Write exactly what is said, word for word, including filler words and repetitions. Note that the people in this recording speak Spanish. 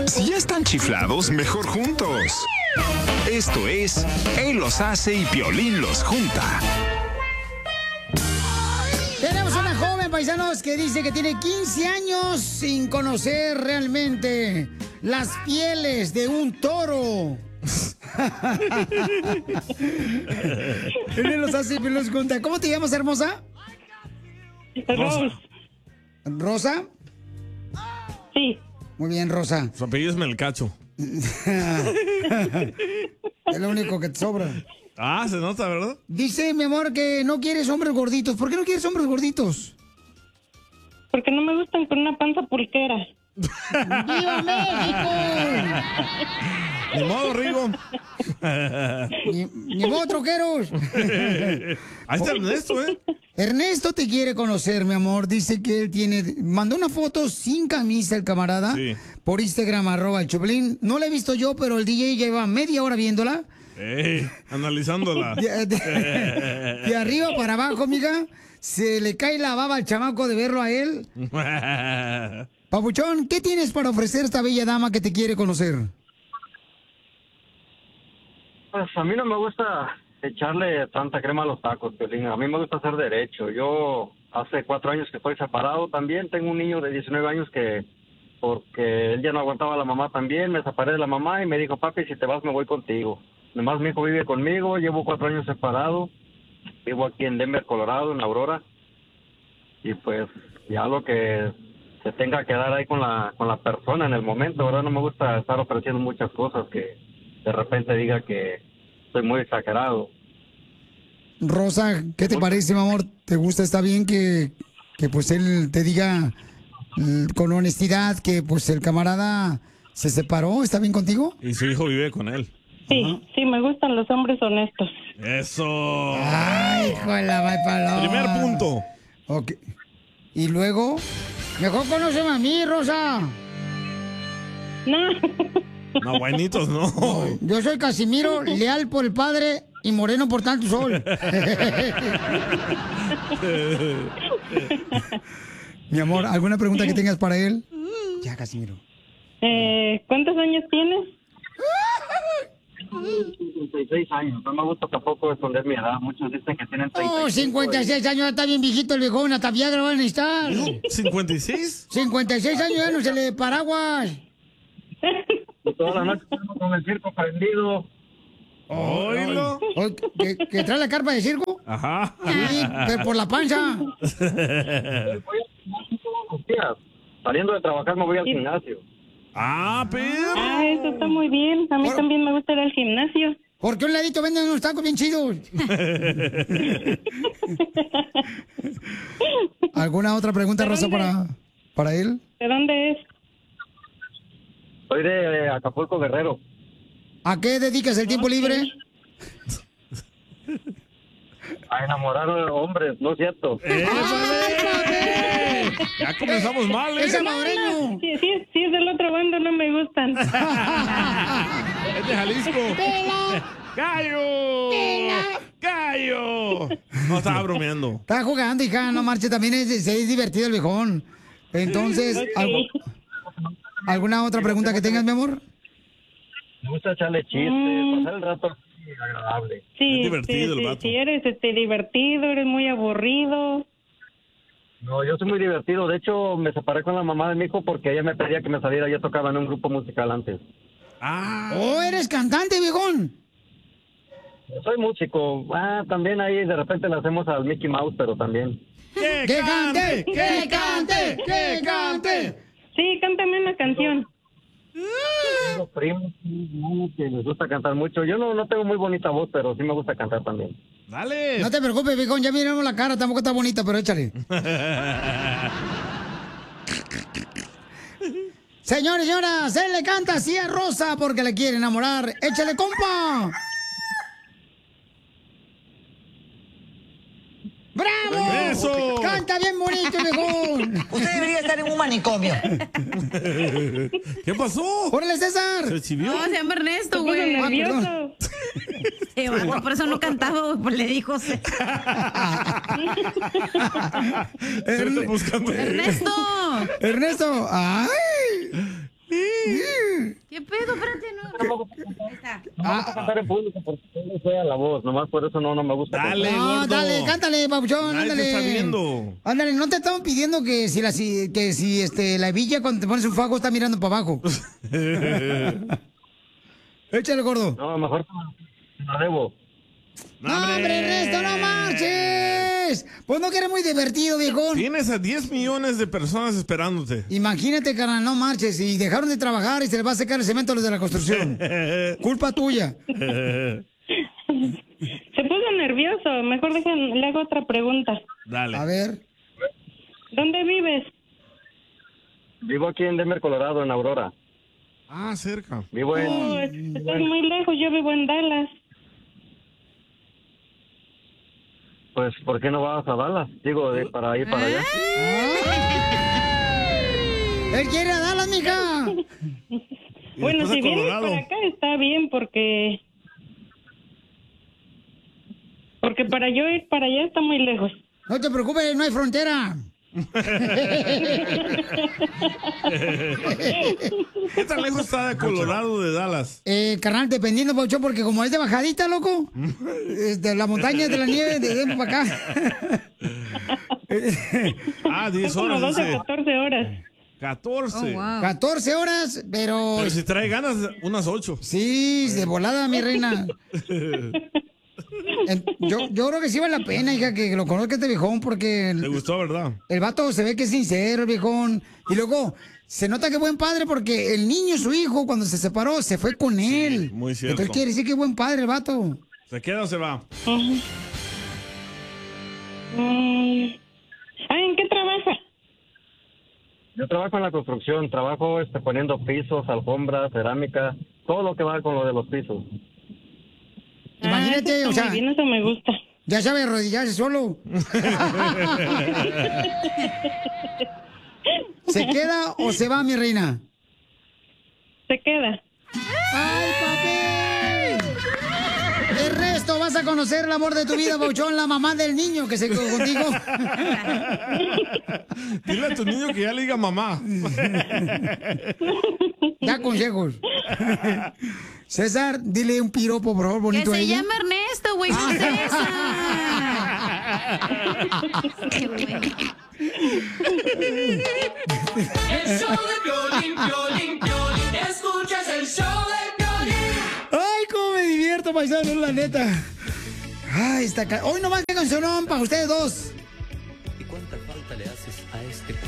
Si ya están chiflados, mejor juntos. Esto es Él los hace y Piolín los junta. Tenemos una joven, paisanos, que dice que tiene quince años sin conocer realmente las pieles de un toro. Él los hace y Piolín los junta. ¿Cómo te llamas, hermosa? Rosa. ¿Rosa? Sí. Muy bien, Rosa. Su apellido es Melcacho. Es lo único que te sobra. Ah, se nota, ¿verdad? Dice, mi amor, que no quieres hombres gorditos. ¿Por qué no quieres hombres gorditos? Porque no me gustan con una panza pulquera. ¡Viva México! Ni modo, Rigo. Ni, ni modo, troqueros. Ahí está Ernesto, ¿eh? Ernesto te quiere conocer, mi amor. Dice que él tiene... Mandó una foto sin camisa el camarada. Sí. Por Instagram, arroba el Choplin. No la he visto yo, pero el D J lleva media hora viéndola. Ey, analizándola. De, de- de arriba para abajo, amiga. Se le cae la baba al chamaco de verlo a él. Papuchón, ¿qué tienes para ofrecer a esta bella dama que te quiere conocer? Pues a mí no me gusta echarle tanta crema a los tacos, Piolín. A mí me gusta hacer derecho. Yo hace cuatro años que estoy separado también. Tengo un niño de diecinueve años que, porque él ya no aguantaba a la mamá también, me separé de la mamá y me dijo, papi, si te vas me voy contigo. Nomás mi hijo vive conmigo, llevo cuatro años separado. Vivo aquí en Denver, Colorado, en Aurora. Y pues ya lo que se tenga que dar ahí con la, con la persona en el momento, ¿verdad? No me gusta estar ofreciendo muchas cosas que de repente diga que soy muy exagerado. Rosa, ¿qué te parece, mi amor? ¿Te gusta? ¿Está bien que, que pues él te diga mm, con honestidad que pues el camarada se separó? ¿Está bien contigo? Y su hijo vive con él. Sí, sí, me gustan los hombres honestos. Eso. Ay, hijo de la paloma. Primer punto. Ok. Y luego, mejor conóceme a mí, Rosa. No. No, buenitos, no. Yo soy Casimiro, leal por el padre y moreno por tanto sol. Mi amor, ¿alguna pregunta que tengas para él? Ya, Casimiro. Eh, ¿Cuántos años tienes? cincuenta y seis años. No me gusta tampoco esconder mi edad. Muchos dicen que tienen treinta y cinco. Oh, cincuenta y seis años, ya está bien viejito el viejón, hasta Viagra van a necesitar. ¿cincuenta y seis? cincuenta y seis años ya no se le paraguas. Y toda la noche estamos con el circo prendido. Oílo. Oh, ¿que, que trae la carpa de circo? Ajá. Sí, pero por la panza. Voy al gimnasio todos los días. Saliendo de trabajar me voy al gimnasio. Ah, pero. Ah, eso está muy bien. A mí Por- también me gusta ir al gimnasio. ¿Por qué un ladito venden unos tacos bien chidos? ¿Alguna otra pregunta, ¿De Rosa, dónde? para, para él? ¿De dónde es? Soy de Acapulco, Guerrero. ¿A qué dedicas el tiempo libre? A enamorar hombres, ¿no es cierto? ¡Épale! Ya comenzamos mal, ¿eh? ¡Es salvadoreño! Sí, sí, sí, es del otro bando, no me gustan. Es de Jalisco. ¡Gallo! ¡Gallo! No, estaba bromeando. Está jugando, hija, no marche, también es, es divertido el viejón. Entonces, ¿algo- ¿alguna otra pregunta que tengas, mi amor? Me gusta echarle chistes, Mm. pasar el rato así agradable. Sí, Es divertido sí, el sí, vato. sí, eres este, divertido, eres muy aburrido. No, yo soy muy divertido. De hecho, me separé con la mamá de mi hijo porque ella me pedía que me saliera. Yo tocaba en un grupo musical antes. Ah. ¡Oh, eres cantante, viejón! Soy músico. Ah, también ahí de repente le hacemos al Mickey Mouse, pero también. ¡Que ¡Que cante! ¡Que cante! ¡Que cante! Sí, cántame una canción. Tengo primos no, que les gusta cantar mucho. Yo no, no tengo muy bonita voz, pero sí me gusta cantar también. Dale. No te preocupes, viejón, ya miramos la cara, tampoco está bonita, pero échale. Señores, señoras, él le canta así a Rosa porque le quiere enamorar. ¡Échale, compa! ¡Bravo! ¡Eso! ¡Canta bien bonito, viejón! Usted debería estar en un manicomio. ¿Qué pasó? ¡Órale, César! ¿Se exhibió? No, se llama Ernesto, Se puso güey. Ah, nervioso. Se va, por eso no cantaba, güey, pues le dijo. Se está buscando. ¡Ernesto! Ernesto, ¡ay! No me gusta cantar en público porque tengo fea la voz, nomás por eso no, no me gusta. Dale, No, gordo. dale, cántale, papuchón, Nadie te ándale. está viendo. Ándale, no te estamos pidiendo que si la si, que si este la villa cuando te pones un fajo está mirando para abajo. Échale, gordo. No, mejor te la debo. No, hombre, Ernesto, no marches. Pues no que eres muy divertido, viejón. Tienes a diez millones de personas esperándote. Imagínate, carnal, no marches. Y dejaron de trabajar y se les va a secar el cemento a los de la construcción. Culpa tuya. Se puso nervioso. Mejor dejen, le hago otra pregunta. Dale. A ver. ¿Dónde vives? Vivo aquí en Denver, Colorado, en Aurora. Ah, cerca. Vivo en... Oh, es- estoy muy lejos. Yo vivo en Dallas. Pues, ¿por qué no vas a Dallas? Digo, de- para ir para allá. Él quiere a Dallas, mija. Bueno, después a si vienes Colorado. para acá está bien porque... Porque para yo ir para allá está muy lejos. No te preocupes, no hay frontera. ¿Qué tan lejos está de Colorado de Dallas? Eh, carnal, dependiendo, Pauchón, porque como es de bajadita, loco, de la montaña de la nieve, de dentro para acá. Ah, diez Son como horas. doce, dice. catorce horas. catorce. catorce horas, pero... Pero si trae ganas, unas ocho. Sí, de volada, mi reina. En- Yo, yo creo que sí vale la pena, hija, que lo conozca este viejón, porque ¿Te el, gustó, verdad? el vato se ve que es sincero, el viejón. Y luego, se nota que es buen padre porque el niño, su hijo, cuando se separó, se fue con él. muy cierto. Entonces quiere decir que es buen padre el vato. ¿Se queda o se va? Ujú. Mm. Ah, ¿en qué trabaja? Yo trabajo en la construcción, trabajo este, poniendo pisos, alfombras, cerámica, todo lo que va con lo de los pisos. Imagínate, ah, o sea, muy bien, eso me gusta. ya sabe arrodillarse solo. ¿Se queda o se va, mi reina? Se queda. ¡Ay, papi! El resto vas a conocer el amor de tu vida, Pauchón, la mamá del niño que se quedó contigo. Dile a tu niño que ya le diga mamá. Da consejos. César, dile un piropo, por favor, Que bonito a se ella. llama Ernesto, güey, no César. Qué güey. El show de Piolín, Piolín, Piolín. Escuchas el show de Piolín. Ay, cómo me divierto, paisano, la neta. Ay, está ca... Hoy nomás que cancionón para ustedes dos.